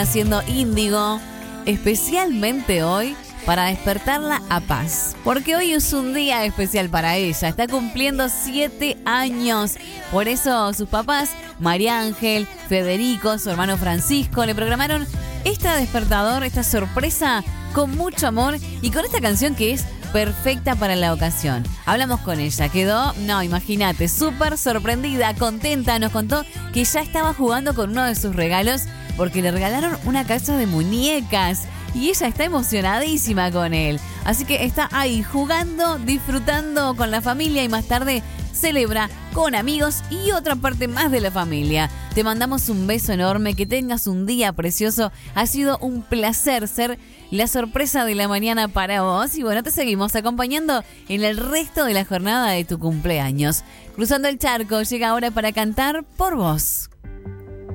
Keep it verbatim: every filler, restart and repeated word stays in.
Haciendo Índigo, especialmente hoy para despertarla a paz, porque hoy es un día especial para ella, está cumpliendo siete años, por eso sus papás, María Ángel, Federico, su hermano Francisco, le programaron este despertador, esta sorpresa con mucho amor y con esta canción que es perfecta para la ocasión. Hablamos con ella, quedó, no, imagínate, súper sorprendida, contenta, nos contó que ya estaba jugando con uno de sus regalos porque le regalaron una casa de muñecas y ella está emocionadísima con él. Así que está ahí jugando, disfrutando con la familia y más tarde celebra con amigos y otra parte más de la familia. Te mandamos un beso enorme, que tengas un día precioso. Ha sido un placer ser la sorpresa de la mañana para vos. Y bueno, te seguimos acompañando en el resto de la jornada de tu cumpleaños. Cruzando el charco, llega ahora para cantar por vos.